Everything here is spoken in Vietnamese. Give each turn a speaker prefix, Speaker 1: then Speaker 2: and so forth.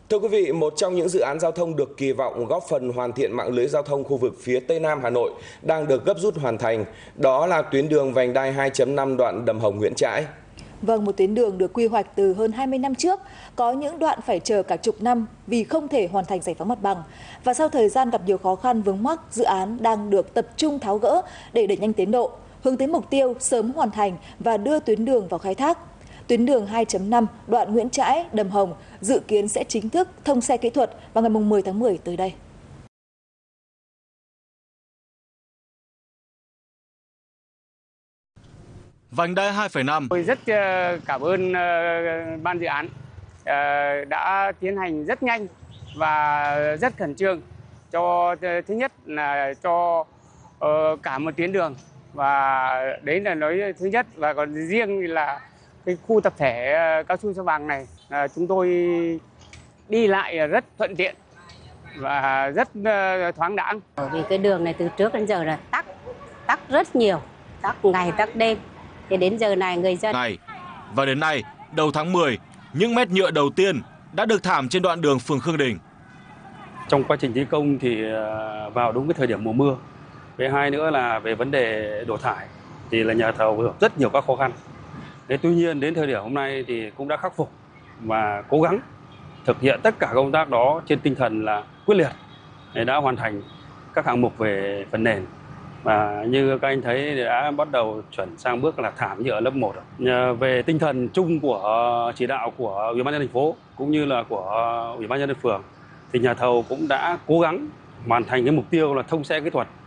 Speaker 1: Thưa quý vị, một trong những dự án giao thông được kỳ vọng góp phần hoàn thiện mạng lưới giao thông khu vực phía Tây Nam Hà Nội đang được gấp rút hoàn thành, đó là tuyến đường vành đai 2.5 đoạn Đầm Hồng - Nguyễn Trãi.
Speaker 2: Vâng, một tuyến đường được quy hoạch từ hơn 20 năm trước, có những đoạn phải chờ cả chục năm vì không thể hoàn thành giải phóng mặt bằng. Và sau thời gian gặp nhiều khó khăn vướng mắc, dự án đang được tập trung tháo gỡ để đẩy nhanh tiến độ, hướng tới mục tiêu sớm hoàn thành và đưa tuyến đường vào khai thác. Tuyến đường 2.5 đoạn Nguyễn Trãi - Đầm Hồng dự kiến sẽ chính thức thông xe kỹ thuật vào ngày 10 tháng 10 tới đây.
Speaker 3: Vành đai 2,5.
Speaker 4: Tôi rất cảm ơn ban dự án đã tiến hành rất nhanh và rất khẩn trương cho thứ nhất là cho cả một tuyến đường, và đấy là nói thứ nhất. Và còn riêng là cái khu tập thể cao su Sao Vàng này chúng tôi đi lại rất thuận tiện và rất thoáng đãng.
Speaker 5: Vì cái đường này từ trước đến giờ là tắc rất nhiều, tắc ngày tắc đêm. Thì đến giờ này người dân
Speaker 3: Và đến nay, đầu tháng 10, những mét nhựa đầu tiên đã được thảm trên đoạn đường phường Khương Đình.
Speaker 6: Trong quá trình thi công thì vào đúng cái thời điểm mùa mưa. Với hai nữa là về vấn đề đổ thải thì là nhà thầu gặp rất nhiều các khó khăn. Tuy nhiên đến thời điểm hôm nay thì cũng đã khắc phục và cố gắng thực hiện tất cả công tác đó trên tinh thần là quyết liệt để đã hoàn thành các hạng mục về phần nền. Và như các anh thấy thì đã bắt đầu chuyển sang bước là thảm nhựa lớp 1. Về tinh thần chung của chỉ đạo của Ủy ban nhân dân thành phố cũng như là của Ủy ban nhân dân phường thì nhà thầu cũng đã cố gắng hoàn thành cái mục tiêu là thông xe kỹ thuật